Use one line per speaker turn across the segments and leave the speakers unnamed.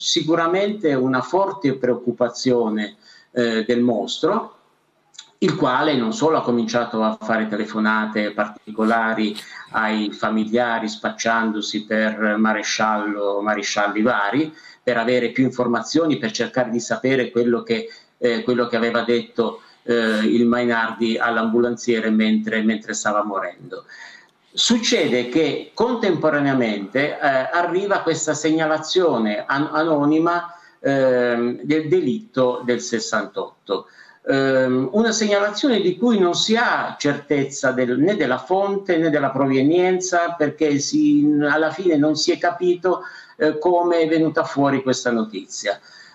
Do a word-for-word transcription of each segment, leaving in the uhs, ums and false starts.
sicuramente una forte preoccupazione eh, del mostro, il quale non solo ha cominciato a fare telefonate particolari ai familiari spacciandosi per maresciallo, marescialli vari, per avere più informazioni, per cercare di sapere quello che, eh, quello che aveva detto eh, il Mainardi all'ambulanziere mentre, mentre stava morendo. Succede che contemporaneamente eh, arriva questa segnalazione an anonima eh, del delitto del sessantotto. Um, una segnalazione di cui non si ha certezza del, né della fonte né della provenienza, perché si, alla fine non si è capito eh, come è venuta fuori questa notizia.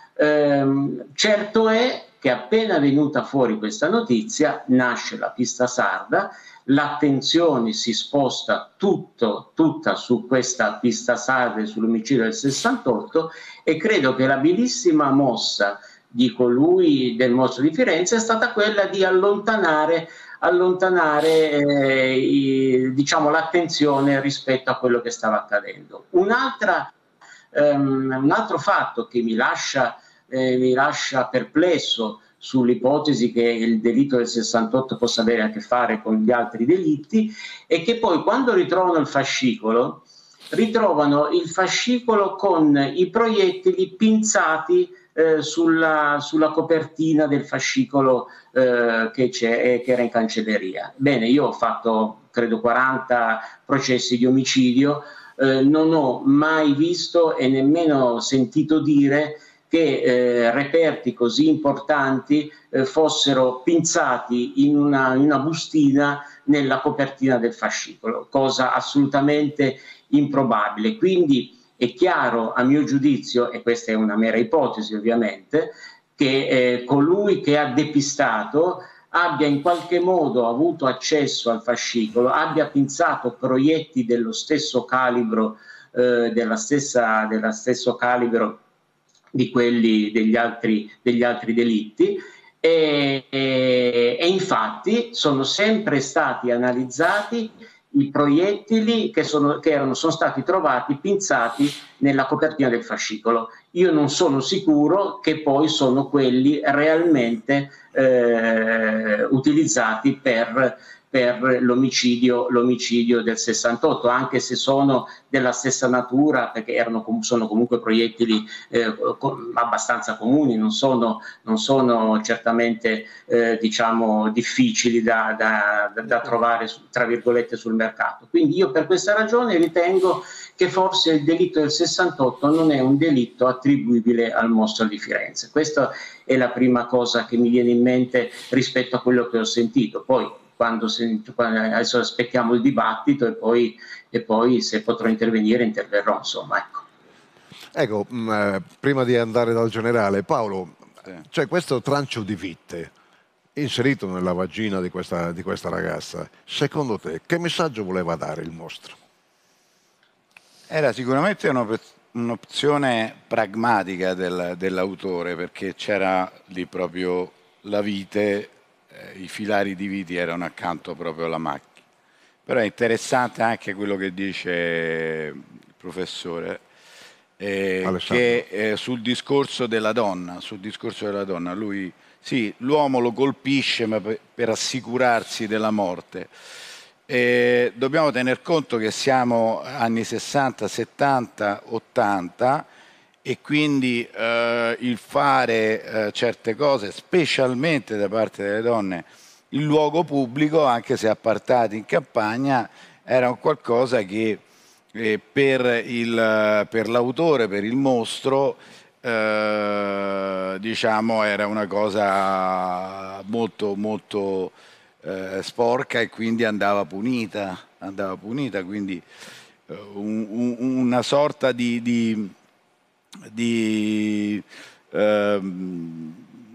Um, certo è che appena venuta fuori questa notizia nasce la pista sarda, l'attenzione si sposta tutto, tutta su questa pista sarda e sull'omicidio del sessantotto, e credo che l'abilissima mossa di colui del mostro di Firenze è stata quella di allontanare, allontanare eh, i, diciamo, l'attenzione rispetto a quello che stava accadendo. Un'altra, um, un altro fatto che mi lascia, eh, mi lascia perplesso sull'ipotesi che il delitto del sessantotto possa avere a che fare con gli altri delitti è che poi, quando ritrovano il fascicolo, ritrovano il fascicolo con i proiettili pinzati Eh, sulla, sulla copertina del fascicolo eh, che, c'è, che era in cancelleria. Bene, io ho fatto credo quaranta processi di omicidio, eh, non ho mai visto e nemmeno sentito dire che eh, reperti così importanti eh, fossero pinzati in una, in una bustina nella copertina del fascicolo, cosa assolutamente improbabile. Quindi è chiaro, a mio giudizio, e questa è una mera ipotesi ovviamente, che eh, colui che ha depistato abbia in qualche modo avuto accesso al fascicolo, abbia pinzato proiettili dello stesso calibro, eh, della stessa, della stesso calibro di quelli degli altri, degli altri delitti, e, e, e infatti sono sempre stati analizzati i proiettili che, sono, che erano, sono stati trovati pinzati nella copertina del fascicolo. Io non sono sicuro che poi sono quelli realmente eh, utilizzati per, per l'omicidio, l'omicidio del sessantotto, anche se sono della stessa natura, perché erano, sono comunque proiettili eh, abbastanza comuni, non sono, non sono certamente eh, diciamo difficili da, da, da trovare tra virgolette sul mercato. Quindi io per questa ragione ritengo che forse il delitto del sessantotto non è un delitto attribuibile al mostro di Firenze. Questa è la prima cosa che mi viene in mente rispetto a quello che ho sentito. Poi quando, quando adesso aspettiamo il dibattito e poi, e poi se potrò intervenire interverrò, insomma, ecco.
Ecco, mh, prima di andare dal generale, Paolo, sì. C'è questo trancio di vite inserito nella vagina di questa, di questa ragazza. Secondo te, che messaggio voleva dare il mostro?
Era sicuramente un'opzione pragmatica del, dell'autore, perché c'era lì proprio la vite, eh, i filari di viti erano accanto proprio alla macchina. Però è interessante anche quello che dice il professore, eh, che eh, sul discorso della donna, sul discorso della donna, lui, sì, l'uomo lo colpisce ma per, per assicurarsi della morte. Eh, dobbiamo tener conto che siamo anni sessanta, settanta, ottanta e quindi eh, il fare eh, certe cose, specialmente da parte delle donne, in luogo pubblico, anche se appartati in campagna, era qualcosa che eh, per l'autore, per, per il mostro, eh, diciamo, era una cosa molto, molto eh, sporca e quindi andava punita, andava punita, quindi eh, un, un, una sorta di, di, di ehm,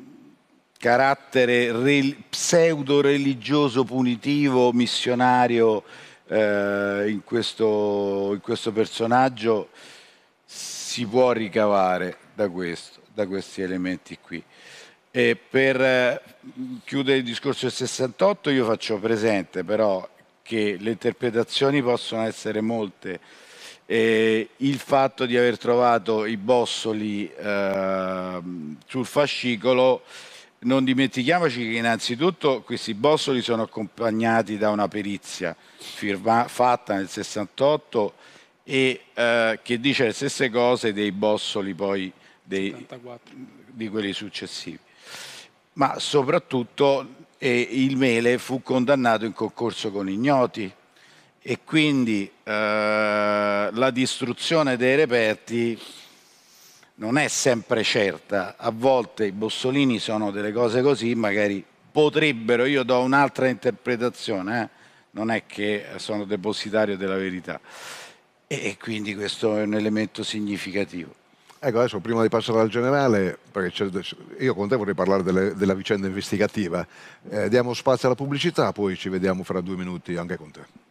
carattere pseudo-religioso, punitivo, missionario eh, in, questo, in questo personaggio si può ricavare da, questo, da questi elementi qui. E per eh, chiudere il discorso del sessantotto io faccio presente però che le interpretazioni possono essere molte eh, il fatto di aver trovato i bossoli eh, sul fascicolo. Non dimentichiamoci che innanzitutto questi bossoli sono accompagnati da una perizia firma, fatta nel sessantotto e eh, che dice le stesse cose dei bossoli poi dei, di quelli successivi. Ma soprattutto eh, il Mele fu condannato in concorso con ignoti e quindi eh, la distruzione dei reperti non è sempre certa. A volte i bossolini sono delle cose così, magari potrebbero, io do un'altra interpretazione, eh? Non è che sono depositario della verità, e quindi questo è un elemento significativo.
Ecco, adesso prima di passare al generale, perché io con te vorrei parlare delle, della vicenda investigativa, eh, diamo spazio alla pubblicità, poi ci vediamo fra due minuti anche con te.